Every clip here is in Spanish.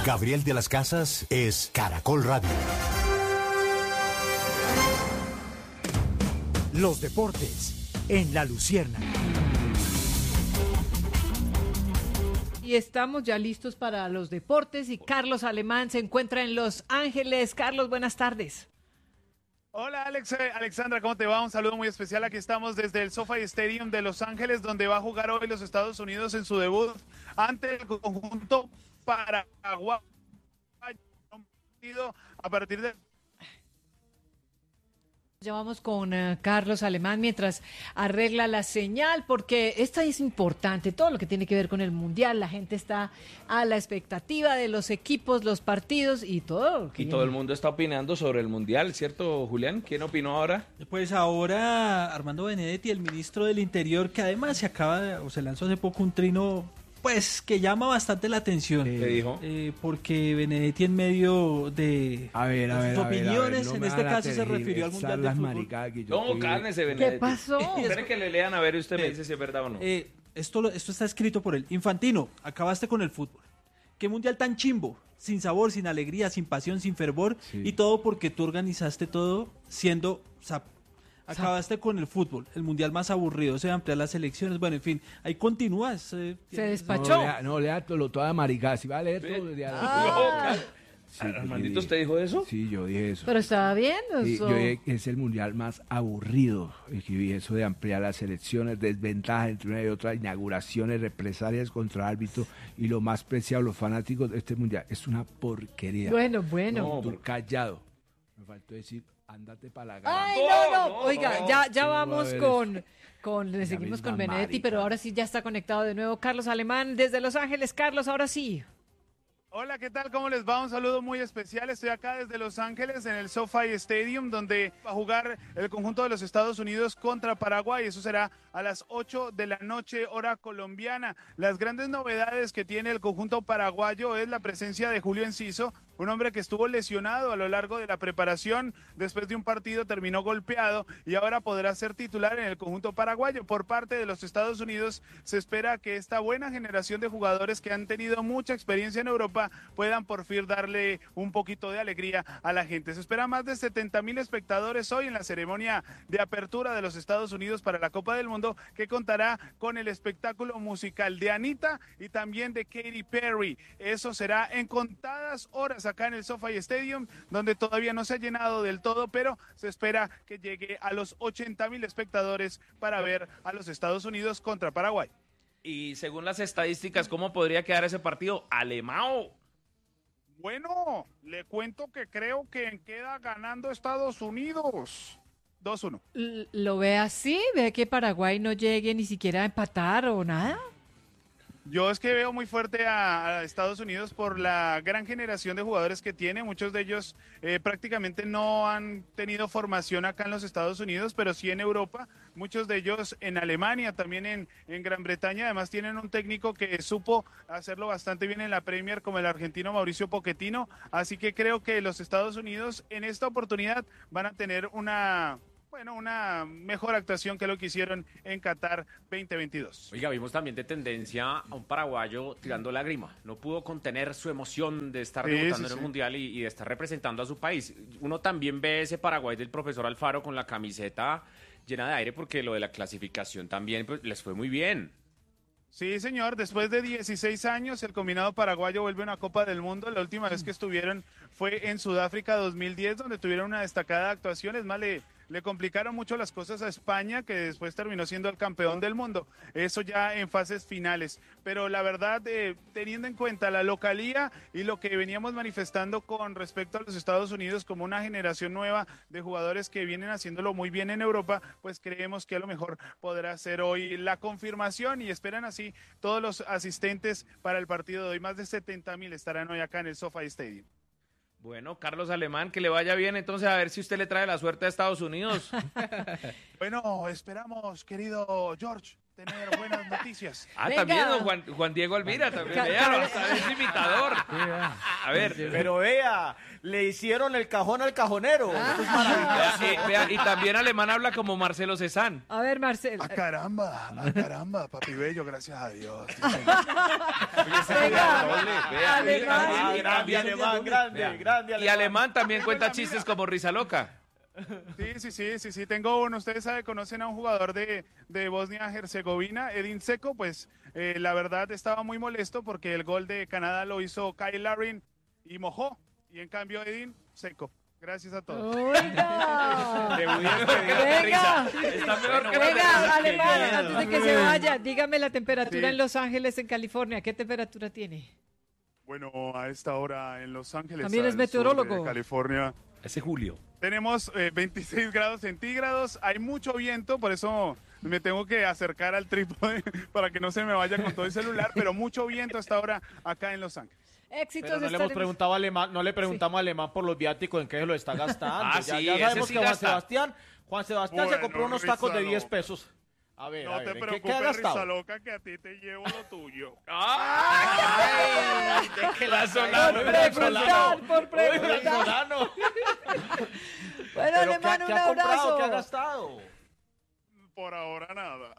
Gabriel de las Casas es Caracol Radio. Los deportes en La Luciérnaga. Y estamos ya listos para los deportes y Carlos Alemán se encuentra en Los Ángeles. Carlos, buenas tardes. Hola Alexandra, ¿cómo te va? Un saludo muy especial. Aquí estamos desde el SoFi Stadium de Los Ángeles, donde va a jugar hoy los Estados Unidos en su debut ante el conjunto Paraguay. A partir de... Ya vamos con Carlos Alemán mientras arregla la señal, porque esta es importante, todo lo que tiene que ver con el Mundial. La gente está a la expectativa de los equipos, los partidos y todo. Y todo el mundo está opinando sobre el Mundial, ¿cierto, Julián? ¿Quién opinó ahora? Pues ahora Armando Benedetti, el ministro del Interior, que además se lanzó hace poco un trino, pues, que llama bastante la atención. ¿Qué dijo? Porque Benedetti, en medio de sus opiniones, no en este caso se refirió al Mundial de Fútbol. No, cálmese, Benedetti. ¿Qué pasó? Espere que le lean a ver y usted me dice si es verdad o no. Esto está escrito por él. Infantino, acabaste con el fútbol. ¿Qué Mundial tan chimbo? Sin sabor, sin alegría, sin pasión, sin fervor. Sí. Y todo porque tú organizaste todo siendo... Acabaste con el fútbol, el mundial más aburrido, se ampliar las elecciones, bueno, en fin, ahí continúas. Se despachó. No, lea toda maricada, si va a leer todo. Sí, Armandito, ¿usted dijo eso? Sí, yo dije eso. Pero estaba bien eso. Yo dije que es el mundial más aburrido, y eso de ampliar las elecciones, desventajas entre una y otra, inauguraciones, represalias contra árbitros, y lo más preciado, los fanáticos de este mundial, es una porquería. Bueno. No, callado. Me faltó decir... Ándate para la gana. Ay, no. Oiga, ya vamos le seguimos con Benedetti, pero ahora sí ya está conectado de nuevo Carlos Alemán desde Los Ángeles. Carlos, ahora sí. Hola, ¿qué tal? ¿Cómo les va? Un saludo muy especial. Estoy acá desde Los Ángeles en el SoFi Stadium, donde va a jugar el conjunto de los Estados Unidos contra Paraguay. Eso será a las 8 de la noche, hora colombiana. Las grandes novedades que tiene el conjunto paraguayo es la presencia de Julio Enciso, un hombre que estuvo lesionado a lo largo de la preparación. Después de un partido terminó golpeado y ahora podrá ser titular en el conjunto paraguayo. Por parte de los Estados Unidos se espera que esta buena generación de jugadores que han tenido mucha experiencia en Europa puedan por fin darle un poquito de alegría a la gente. Se espera más de 70,000 espectadores hoy en la ceremonia de apertura de los Estados Unidos para la Copa del Mundo, que contará con el espectáculo musical de Anita y también de Katy Perry. Eso será en contadas horas acá en el SoFi Stadium, donde todavía no se ha llenado del todo, pero se espera que llegue a los 80,000 espectadores para ver a los Estados Unidos contra Paraguay. Y según las estadísticas, ¿cómo podría quedar ese partido? Alemão. Bueno, le cuento que creo que queda ganando Estados Unidos. 2-1. ¿Lo ve así? ¿Ve que Paraguay no llegue ni siquiera a empatar o nada? Yo es que veo muy fuerte a Estados Unidos por la gran generación de jugadores que tiene. Muchos de ellos prácticamente no han tenido formación acá en los Estados Unidos, pero sí en Europa. Muchos de ellos en Alemania, también en Gran Bretaña. Además tienen un técnico que supo hacerlo bastante bien en la Premier, como el argentino Mauricio Pochettino. Así que creo que los Estados Unidos en esta oportunidad van a tener una mejor actuación que lo que hicieron en Qatar 2022. Oiga, vimos también de tendencia a un paraguayo tirando lágrima. No pudo contener su emoción de estar debutando en el Mundial y de estar representando a su país. Uno también ve ese Paraguay del profesor Alfaro con la camiseta llena de aire, porque lo de la clasificación también pues, les fue muy bien. Sí, señor, después de 16 años el combinado paraguayo vuelve a una Copa del Mundo. La última vez que estuvieron fue en Sudáfrica 2010, donde tuvieron una destacada actuación. Es más, le complicaron mucho las cosas a España, que después terminó siendo el campeón del mundo. Eso ya en fases finales. Pero la verdad, teniendo en cuenta la localía y lo que veníamos manifestando con respecto a los Estados Unidos como una generación nueva de jugadores que vienen haciéndolo muy bien en Europa, pues creemos que a lo mejor podrá ser hoy la confirmación y esperan así todos los asistentes para el partido de hoy. Más de 70,000 estarán hoy acá en el SoFi Stadium. Bueno, Carlos Alemán, que le vaya bien, entonces a ver si usted le trae la suerte a Estados Unidos. Bueno, esperamos, querido George. tener buenas noticias. Venga. También don Juan Diego Alvira, también. Véalo, hasta es imitador. A ver, Pero vea, le hicieron el cajón al cajonero. Eso es maravilloso. vea, y también Alemán habla como Marcelo Cezanne. A ver, Marcelo. Caramba, papi bello, gracias a Dios. Venga, Alemán. Grande Alemán, grande Y Alemán también cuenta chistes como Risa Loca. Sí, tengo uno. Ustedes conocen a un jugador de Bosnia-Herzegovina, Edin Dzeko, pues la verdad estaba muy molesto porque el gol de Canadá lo hizo Kyle Larin y mojó, y en cambio Edin seco. Gracias a todos. Oiga. Venga. Está mejor que Venga, Alemán, antes de que se vaya, dígame la temperatura en Los Ángeles, en California. ¿Qué temperatura tiene? Bueno, a esta hora en Los Ángeles, también es al meteorólogo. sur de California, Ese Julio. tenemos 26 grados centígrados, hay mucho viento, por eso me tengo que acercar al trípode para que no se me vaya con todo el celular, pero mucho viento hasta ahora acá en Los Ángeles. Éxitos. Pero no le hemos preguntado a Alemán, no le preguntamos a Alemán por los viáticos en qué se lo está gastando. Sí, ya ese sabemos sí que Juan gasta. Sebastián se Bueno, compró unos tacos de Risa 10 Loca. pesos. A ver, No te ¿en qué ha preocupes, gastado? Risa Loca, que a ti te llevo lo tuyo. ¡Ay! que la Por preguntar. Bueno, Alemán, un abrazo. ¿Qué ha gastado? Por ahora nada.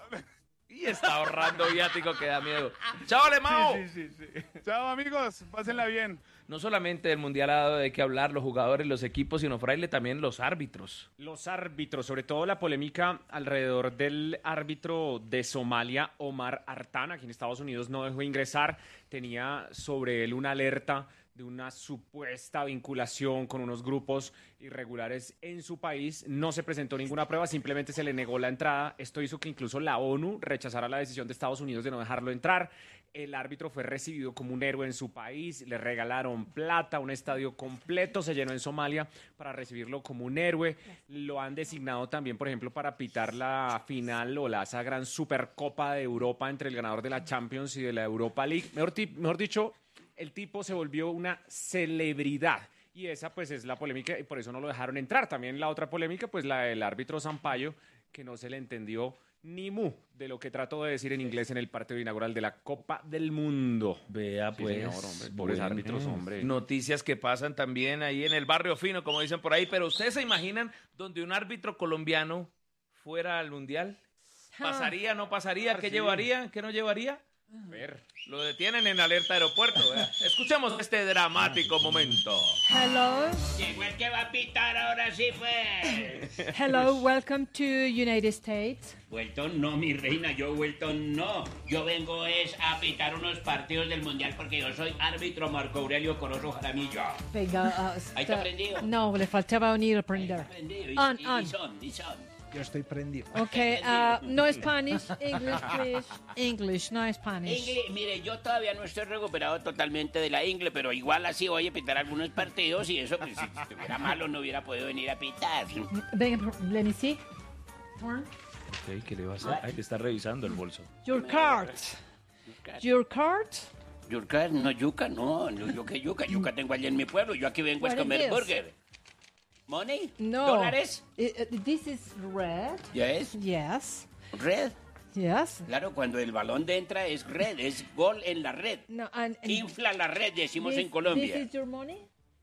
Y está ahorrando viático que da miedo. ¡Chao, Alemão! Chao, amigos, pásenla bien. No solamente el Mundial ha dado de qué hablar, los jugadores, los equipos, sino Fraile, también los árbitros. Los árbitros, sobre todo la polémica alrededor del árbitro de Somalia, Omar Artan, aquí en Estados Unidos no dejó ingresar, tenía sobre él una alerta de una supuesta vinculación con unos grupos irregulares en su país. No se presentó ninguna prueba, simplemente se le negó la entrada. Esto hizo que incluso la ONU rechazara la decisión de Estados Unidos de no dejarlo entrar. El árbitro fue recibido como un héroe en su país, le regalaron plata, un estadio completo se llenó en Somalia para recibirlo como un héroe. Lo han designado también, por ejemplo, para pitar la final o esa gran Supercopa de Europa entre el ganador de la Champions y de la Europa League. Mejor dicho, el tipo se volvió una celebridad. Y esa pues es la polémica y por eso no lo dejaron entrar. También la otra polémica, pues la del árbitro Sampaio, que no se le entendió ni mu de lo que trató de decir en inglés en el partido inaugural de la Copa del Mundo. Vea, Sí, pues. señor, hombre, pobres árbitros, hombre. Noticias que pasan también ahí en el barrio fino, como dicen por ahí. Pero ¿ustedes se imaginan donde un árbitro colombiano fuera al Mundial? ¿Pasaría, no pasaría? ¿Qué llevaría? ¿Qué no llevaría? A ver, lo detienen en alerta aeropuerto. ¿Verdad? Escuchemos este dramático momento. Hello. Llegó el que va a pitar, ahora sí fue. Hello, welcome to United States. Vuelto no, mi reina, yo vuelto no. Yo vengo es a pitar unos partidos del Mundial porque yo soy árbitro Marco Aurelio Corozo Jaramillo. Venga, ¿Ahí está prendido? No, le faltaba unir aprender. Aprendido. On. Y son. Yo estoy prendido. Okay, no Spanish, English, please. English, no Spanish. Mire, yo todavía no estoy recuperado totalmente de la ingle, pero igual así voy a pitar algunos partidos y eso, pues, si estuviera malo no hubiera podido venir a pitar. Venga, let me see. Turn. Ok, ¿qué le va a hacer? Ay, le está revisando el bolso. Your cards. Your cards. Yuca, no yuca, no, yo que yuca tengo allá en mi pueblo, yo aquí vengo a What comer is this? burger. ¿Money? No. ¿Dólares? This is red. Yes. Yes. Red. Yes. Claro, cuando el balón entra es red, es gol en la red. No, and Infla la red, decimos this, en Colombia. This is your money?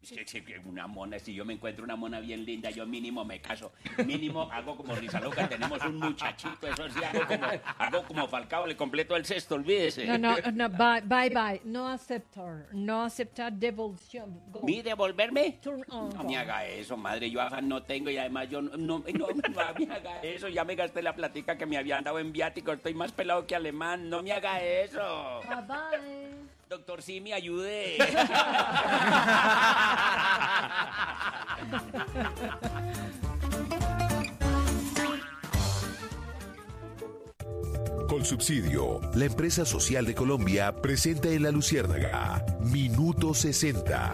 Una mona, si yo me encuentro una mona bien linda, yo mínimo me caso. Mínimo hago como Risa Loca, tenemos un muchachito, eso sí, hago como Falcao, le completo el cesto, olvídese. No, bye. No aceptar devolución. Go. ¿Mi devolverme? Turn on. No me haga eso, madre, yo afán no tengo y además yo no me haga eso, ya me gasté la platica que me habían dado en viático, estoy más pelado que alemán, no me haga eso. Bye. Doctor, sí, me ayude. Colsubsidio, la empresa social de Colombia, presenta en La Luciérnaga Minuto 60.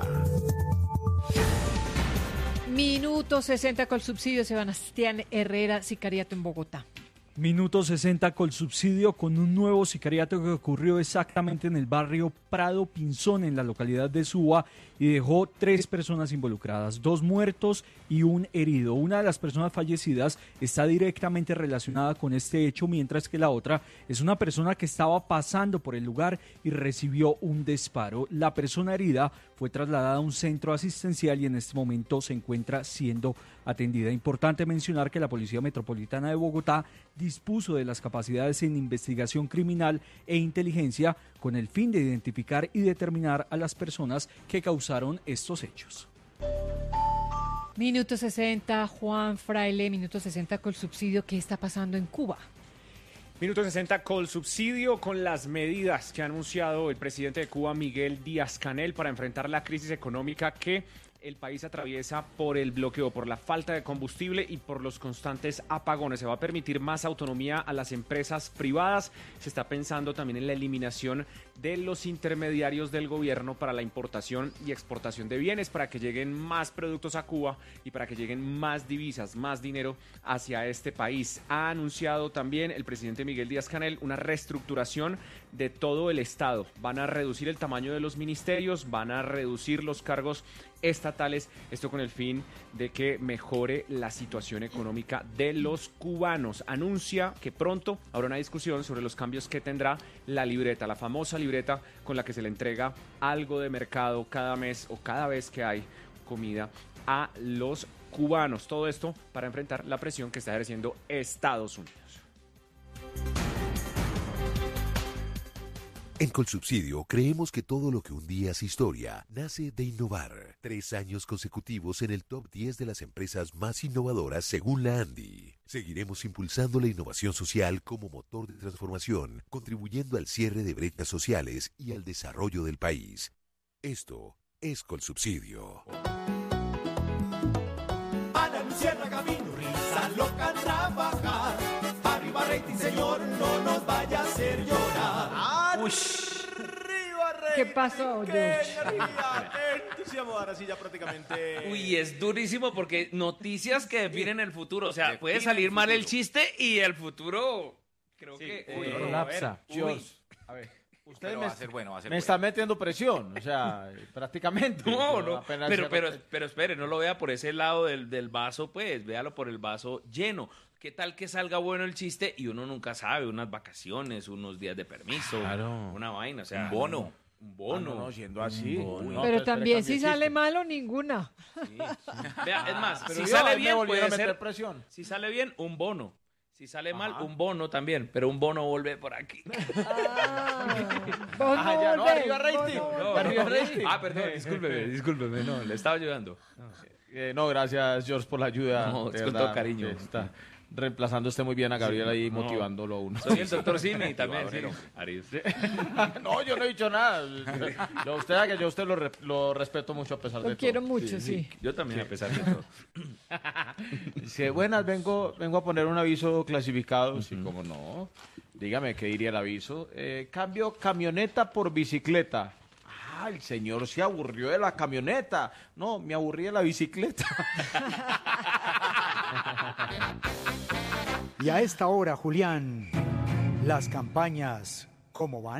Minuto 60 con subsidio. Sebastián Herrera, sicariato en Bogotá. Minuto 60 Colsubsidio con un nuevo sicariato que ocurrió exactamente en el barrio Prado Pinzón en la localidad de Suba y dejó 3 personas involucradas, 2 muertos y 1 herido. Una de las personas fallecidas está directamente relacionada con este hecho, mientras que la otra es una persona que estaba pasando por el lugar y recibió un disparo. La persona herida fue trasladada a un centro asistencial y en este momento se encuentra siendo atendida. Importante mencionar que la Policía Metropolitana de Bogotá dispuso de las capacidades en investigación criminal e inteligencia con el fin de identificar y determinar a las personas que causaron estos hechos. Minuto 60, Juan Fraile, minuto 60 Colsubsidio. ¿Qué está pasando en Cuba? Minuto 60 Colsubsidio con las medidas que ha anunciado el presidente de Cuba, Miguel Díaz-Canel, para enfrentar la crisis económica que el país atraviesa por el bloqueo, por la falta de combustible y por los constantes apagones. Se va a permitir más autonomía a las empresas privadas. Se está pensando también en la eliminación de los intermediarios del gobierno para la importación y exportación de bienes, para que lleguen más productos a Cuba y para que lleguen más divisas, más dinero hacia este país. Ha anunciado también el presidente Miguel Díaz-Canel una reestructuración de todo el Estado. Van a reducir el tamaño de los ministerios, van a reducir los cargos estatales, esto con el fin de que mejore la situación económica de los cubanos. Anuncia que pronto habrá una discusión sobre los cambios que tendrá la libreta, la famosa libreta con la que se le entrega algo de mercado cada mes o cada vez que hay comida a los cubanos. Todo esto para enfrentar la presión que está ejerciendo Estados Unidos. En Colsubsidio creemos que todo lo que un día es historia nace de innovar. 3 años consecutivos en el top 10 de las empresas más innovadoras según la ANDI. Seguiremos impulsando la innovación social como motor de transformación, contribuyendo al cierre de brechas sociales y al desarrollo del país. Esto es Colsubsidio. Ana Luciana Camino, risa loca trabajar. Arriba rating, señor, no nos vaya a hacer llorar. Uy. ¿Qué pasó, George? Ahora sí, ya prácticamente. Uy, es durísimo porque noticias que definen el futuro. O sea, puede salir mal el chiste y el futuro creo que colapsa. A ver. Usted va a ser bueno, me está metiendo presión, o sea, prácticamente. No, pero espere, no lo vea por ese lado del vaso, pues, véalo por el vaso lleno. ¿Qué tal que salga bueno el chiste y uno nunca sabe? Unas vacaciones, unos días de permiso, una vaina, o sea, un bono. Un bono. No, siendo así. Pero también si sale malo, ninguna. Sí. Vea, es más, pero si sale bien, puede ser presión. Si sale bien, un bono. Si sale mal, un bono también, pero un bono vuelve por aquí. Ya no, arriba rating. Arriba rating. Perdón, discúlpeme, no, le estaba ayudando. No, gracias, George, por la ayuda. No, de es con verdad, todo cariño. Está reemplazando usted muy bien a Gabriel ahí, motivándolo a uno. Soy el doctor Simi también, sí. No, yo no he dicho nada. Yo a usted lo respeto mucho a pesar de todo. Lo quiero mucho, sí. Yo también, a pesar de todo. Dice, buenas, vengo a poner un aviso clasificado. Sí, como no. Dígame, ¿qué diría el aviso? Cambio camioneta por bicicleta. El señor se aburrió de la camioneta. No, me aburrí de la bicicleta. Y a esta hora, Julián, las campañas, ¿cómo van?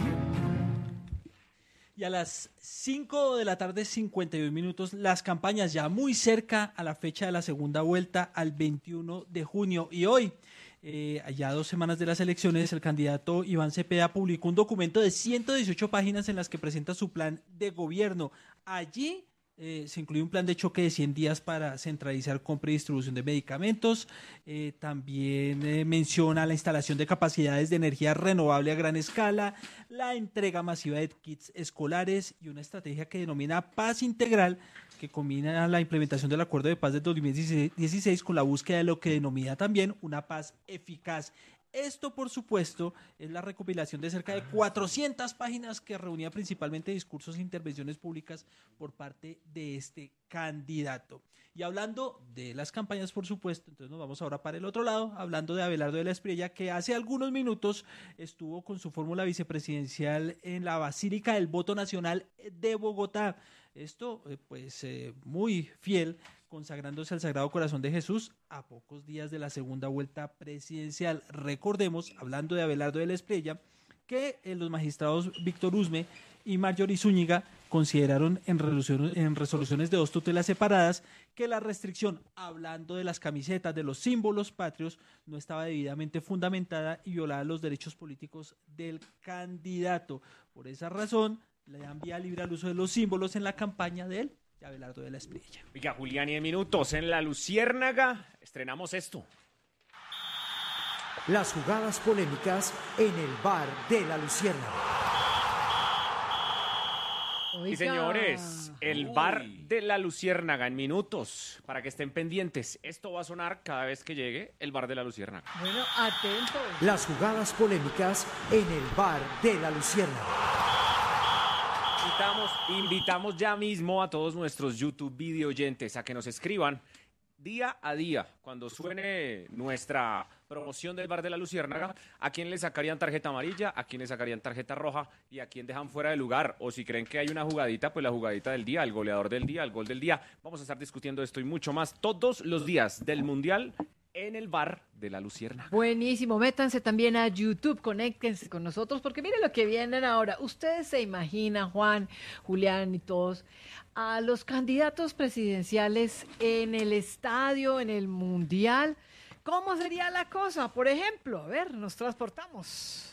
Y a las 5 de la tarde, 51 minutos, las campañas ya muy cerca a la fecha de la segunda vuelta, al 21 de junio. Y hoy, ya 2 semanas de las elecciones, el candidato Iván Cepeda publicó un documento de 118 páginas en las que presenta su plan de gobierno. Allí se incluye un plan de choque de 100 días para centralizar compra y distribución de medicamentos. También menciona la instalación de capacidades de energía renovable a gran escala, la entrega masiva de kits escolares y una estrategia que denomina Paz Integral, que combina la implementación del Acuerdo de Paz de 2016 con la búsqueda de lo que denomina también una paz eficaz. Esto, por supuesto, es la recopilación de cerca de 400 páginas que reunía principalmente discursos e intervenciones públicas por parte de este candidato. Y hablando de las campañas, por supuesto, entonces nos vamos ahora para el otro lado, hablando de Abelardo de la Espriella, que hace algunos minutos estuvo con su fórmula vicepresidencial en la Basílica del Voto Nacional de Bogotá. Esto, muy fiel consagrándose al Sagrado Corazón de Jesús a pocos días de la segunda vuelta presidencial. Recordemos, hablando de Abelardo de la Espriella, que los magistrados Víctor Usme y Marjorie Zúñiga consideraron en resoluciones de 2 tutelas separadas que la restricción, hablando de las camisetas, de los símbolos patrios, no estaba debidamente fundamentada y violaba los derechos políticos del candidato. Por esa razón, le dan vía libre al uso de los símbolos en la campaña de Abelardo de la Espriella. Oiga, Julián, y en minutos en La Luciérnaga estrenamos esto. Las jugadas polémicas en el bar de La Luciérnaga. Y señores, el bar de La Luciérnaga en minutos, para que estén pendientes. Esto va a sonar cada vez que llegue el bar de La Luciérnaga. Bueno, atentos. Las jugadas polémicas en el bar de La Luciérnaga. Invitamos ya mismo a todos nuestros YouTube video oyentes a que nos escriban día a día, cuando suene nuestra promoción del bar de La Luciérnaga, a quién le sacarían tarjeta amarilla, a quién le sacarían tarjeta roja y a quién dejan fuera de lugar. O si creen que hay una jugadita, pues la jugadita del día, el goleador del día, el gol del día. Vamos a estar discutiendo esto y mucho más todos los días del Mundial en el bar de La Luciérnaga. Buenísimo, métanse también a YouTube, conéctense con nosotros, porque miren lo que vienen ahora. Ustedes se imaginan, Juan, Julián y todos, a los candidatos presidenciales en el estadio, en el Mundial. ¿Cómo sería la cosa? Por ejemplo, a ver, nos transportamos.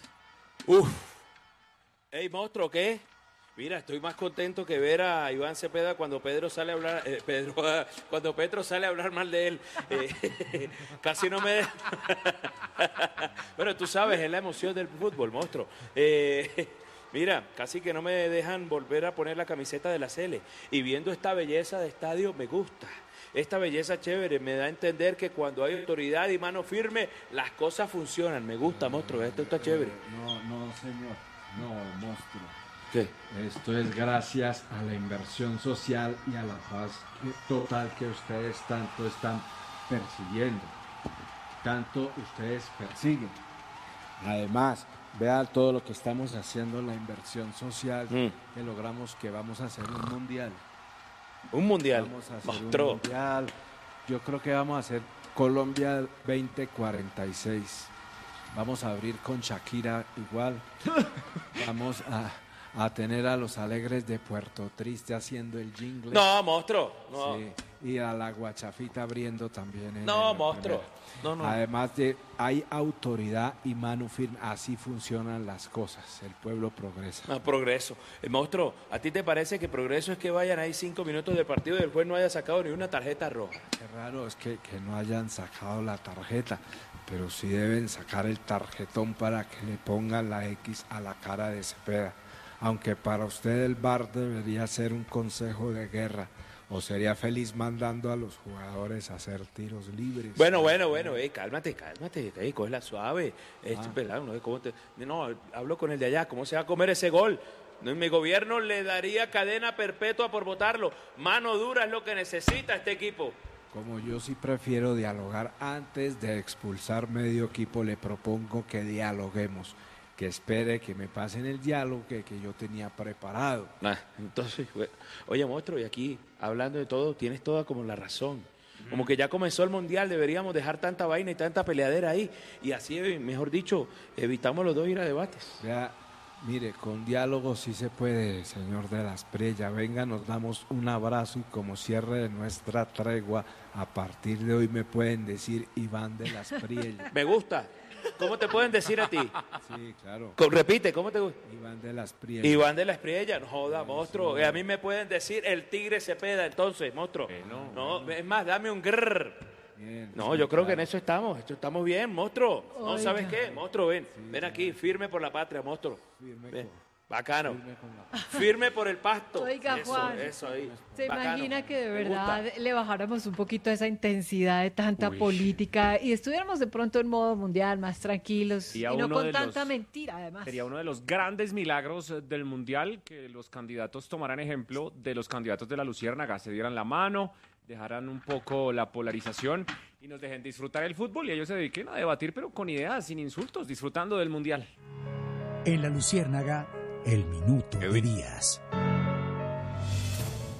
Ey, monstruo, ¿qué? Mira, estoy más contento que ver a Iván Cepeda cuando Pedro sale a hablar, cuando Petro sale a hablar mal de él. Casi no me... Pero tú sabes, es la emoción del fútbol, monstruo. Mira, casi que no me dejan volver a poner la camiseta de la Sele. Y viendo esta belleza de estadio, me gusta. Esta belleza chévere me da a entender que cuando hay autoridad y mano firme, las cosas funcionan. Me gusta, monstruo, esto está chévere. No, señor. No, monstruo. ¿Qué? Esto es gracias a la inversión social y a la paz total que ustedes tanto están persiguiendo. Tanto ustedes persiguen. Además, vea todo lo que estamos haciendo, la inversión social, que logramos que vamos a hacer un mundial. ¿Un mundial? Vamos a hacer un mundial. Yo creo que vamos a hacer Colombia 2046. Vamos a abrir con Shakira igual. Vamos a tener a los Alegres de Puerto Triste haciendo el jingle. No, monstruo. No. Sí, y a la Guachafita abriendo también. No, monstruo. No. Además hay autoridad y mano firme. Así funcionan las cosas. El pueblo progresa. Progreso. Monstruo, ¿a ti te parece que progreso es que vayan ahí 5 minutos del partido y el juez no haya sacado ni una tarjeta roja? Qué raro es que no hayan sacado la tarjeta. Pero sí deben sacar el tarjetón para que le pongan la X a la cara de Cepeda. Aunque para usted el VAR debería ser un consejo de guerra, o sería feliz mandando a los jugadores a hacer tiros libres. Bueno, cálmate, cógela suave. Pelado, no, hablo con el de allá, ¿cómo se va a comer ese gol? Mi gobierno le daría cadena perpetua por votarlo. Mano dura es lo que necesita este equipo. Como yo sí prefiero dialogar antes de expulsar medio equipo, le propongo que dialoguemos. Que espere que me pasen el diálogo que yo tenía preparado. Entonces, oye, monstruo, y aquí, hablando de todo, tienes toda como la razón. Como que ya comenzó el Mundial, deberíamos dejar tanta vaina y tanta peleadera ahí. Y así, mejor dicho, evitamos los dos ir a debates. Ya, mire, con diálogo sí se puede, señor de la Espriella. Venga, nos damos un abrazo y como cierre de nuestra tregua, a partir de hoy me pueden decir Iván de la Espriella. Me gusta. ¿Cómo te pueden decir a ti? Sí, claro. Repite, ¿cómo te gusta? Iván de la Espriella. Iván de la Espriella, no joda, monstruo. A mí me pueden decir el Tigre Cepeda, entonces, monstruo. No, es más, dame un grrr. Bien, no, yo creo que en eso estamos bien, monstruo. No, ¿sabes qué? Monstruo, ven aquí, firme por la patria, monstruo. Ven. Bacano. Firme por el pasto. Oiga, Juan, eso ahí. ¿Se imagina que de verdad le bajáramos un poquito esa intensidad de tanta política y estuviéramos de pronto en modo mundial, más tranquilos y no con tanta mentira, además? Sería uno de los grandes milagros del mundial que los candidatos tomaran ejemplo de los candidatos de la Luciérnaga, se dieran la mano, dejaran un poco la polarización y nos dejen disfrutar el fútbol y ellos se dediquen a debatir, pero con ideas, sin insultos, disfrutando del mundial. En la Luciérnaga, el minuto de Díaz.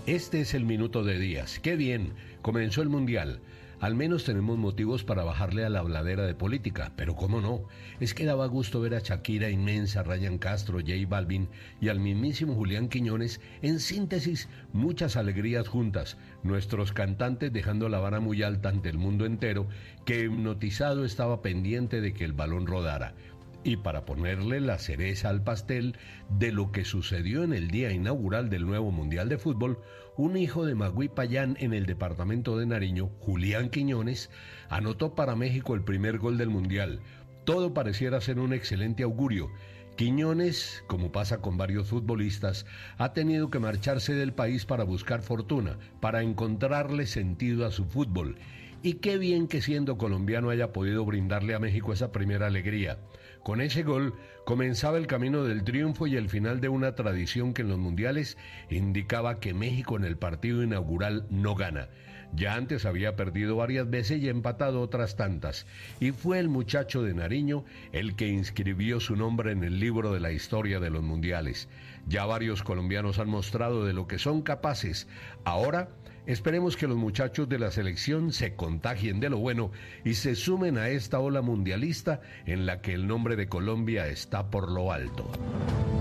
Este es el minuto de Díaz. ¡Qué bien! Comenzó el Mundial. Al menos tenemos motivos para bajarle a la habladera de política, pero cómo no, es que daba gusto ver a Shakira inmensa, Ryan Castro, J Balvin y al mismísimo Julián Quiñones, en síntesis, muchas alegrías juntas, nuestros cantantes dejando la vara muy alta ante el mundo entero, que hipnotizado estaba pendiente de que el balón rodara. Y para ponerle la cereza al pastel de lo que sucedió en el día inaugural del nuevo Mundial de Fútbol, un hijo de Magüí Payán en el departamento de Nariño, Julián Quiñones, anotó para México el primer gol del Mundial. Todo pareciera ser un excelente augurio. Quiñones, como pasa con varios futbolistas, ha tenido que marcharse del país para buscar fortuna, para encontrarle sentido a su fútbol. Y qué bien que siendo colombiano haya podido brindarle a México esa primera alegría. Con ese gol comenzaba el camino del triunfo y el final de una tradición que en los mundiales indicaba que México en el partido inaugural no gana. Ya antes había perdido varias veces y empatado otras tantas. Y fue el muchacho de Nariño el que inscribió su nombre en el libro de la historia de los mundiales. Ya varios colombianos han mostrado de lo que son capaces. Ahora esperemos que los muchachos de la selección se contagien de lo bueno y se sumen a esta ola mundialista en la que el nombre de Colombia está por lo alto.